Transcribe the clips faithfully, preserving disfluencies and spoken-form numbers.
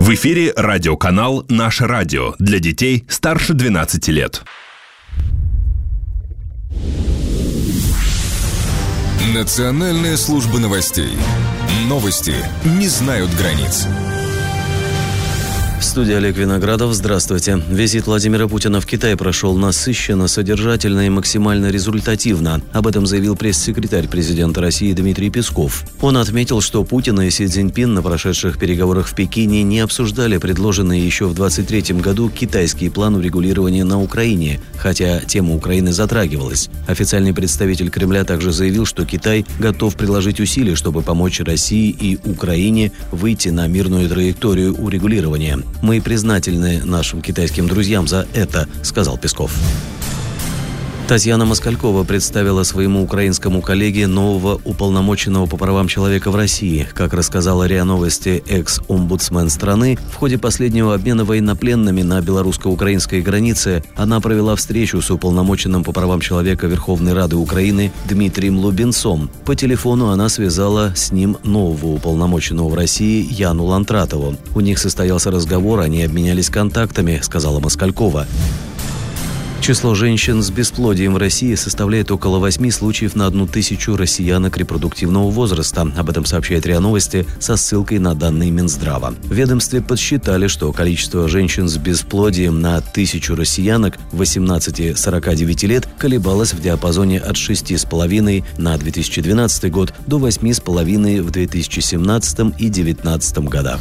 В эфире радиоканал «Наше радио» для детей старше двенадцати лет. Национальная служба новостей. Новости не знают границ. В студии Олег Виноградов. Здравствуйте. Визит Владимира Путина в Китай прошел насыщенно, содержательно и максимально результативно. Об этом заявил пресс-секретарь президента России Дмитрий Песков. Он отметил, что Путин и Си Цзиньпин на прошедших переговорах в Пекине не обсуждали предложенный еще в двадцать третьем году китайский план урегулирования на Украине, хотя тема Украины затрагивалась. Официальный представитель Кремля также заявил, что Китай готов приложить усилия, чтобы помочь России и Украине выйти на мирную траекторию урегулирования. «Мы признательны нашим китайским друзьям за это», — сказал Песков. Татьяна Москалькова представила своему украинскому коллеге нового уполномоченного по правам человека в России. Как рассказала РИА Новости экс-омбудсмен страны, в ходе последнего обмена военнопленными на белорусско-украинской границе она провела встречу с уполномоченным по правам человека Верховной Рады Украины Дмитрием Лубенцом. По телефону она связала с ним нового уполномоченного в России Яну Лантратову. У них состоялся разговор, они обменялись контактами, сказала Москалькова. Число женщин с бесплодием в России составляет около восьми случаев на одну тысячу россиянок репродуктивного возраста. Об этом сообщает РИА Новости со ссылкой на данные Минздрава. В ведомстве подсчитали, что количество женщин с бесплодием на тысячу россиянок восемнадцати-сорока девяти лет колебалось в диапазоне от шести с половиной на две тысячи двенадцатый год до восьми с половиной в две тысячи семнадцатом и две тысячи девятнадцатом годах.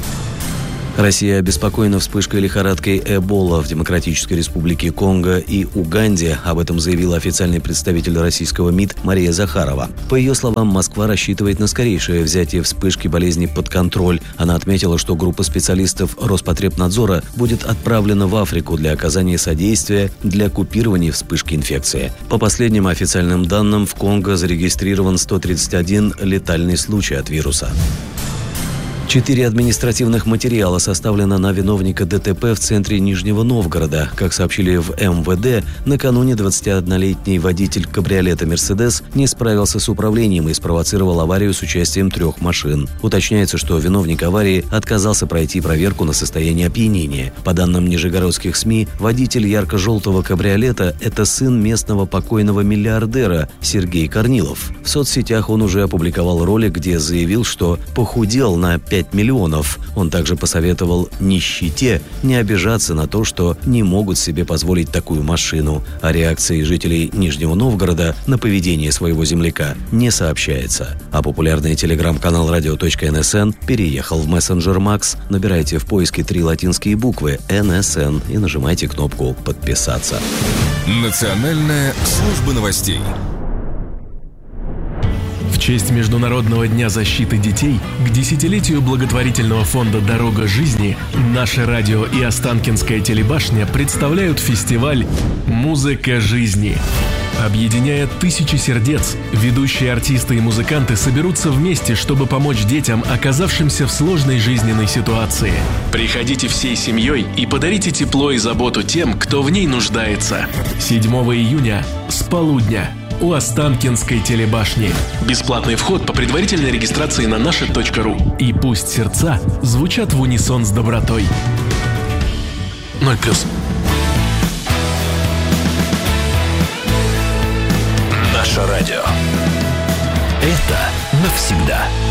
Россия обеспокоена вспышкой лихорадкой Эбола в Демократической Республике Конго и Уганде. Об этом заявила официальный представитель российского МИД Мария Захарова. По ее словам, Москва рассчитывает на скорейшее взятие вспышки болезни под контроль. Она отметила, что группа специалистов Роспотребнадзора будет отправлена в Африку для оказания содействия для купирования вспышки инфекции. По последним официальным данным, в Конго зарегистрирован сто тридцать один летальный случай от вируса. Четыре административных материала составлено на виновника ДТП в центре Нижнего Новгорода. Как сообщили в эм вэ дэ, накануне двадцатиоднолетний водитель кабриолета «Мерседес» не справился с управлением и спровоцировал аварию с участием трех машин. Уточняется, что виновник аварии отказался пройти проверку на состояние опьянения. По данным нижегородских СМИ, водитель ярко-желтого кабриолета – это сын местного покойного миллиардера Сергей Корнилов. В соцсетях он уже опубликовал ролик, где заявил, что похудел на пять миллионов. Он также посоветовал нищете не обижаться на то, что не могут себе позволить такую машину. О реакции жителей Нижнего Новгорода на поведение своего земляка не сообщается. А популярный телеграм-канал радио точка эн эс эн переехал в мессенджер Макс. Набирайте в поиске три латинские буквы эн эс эн и нажимайте кнопку «Подписаться». Национальная служба новостей. В честь Международного дня защиты детей к десятилетию благотворительного фонда «Дорога жизни» наше радио и Останкинская телебашня представляют фестиваль «Музыка жизни». Объединяя тысячи сердец, ведущие артисты и музыканты соберутся вместе, чтобы помочь детям, оказавшимся в сложной жизненной ситуации. Приходите всей семьей и подарите тепло и заботу тем, кто в ней нуждается. седьмого июня с полудня у Останкинской телебашни. Бесплатный вход по предварительной регистрации на наше точка ру. И пусть сердца звучат в унисон с добротой. Ноль плюс. Наше радио. Это навсегда.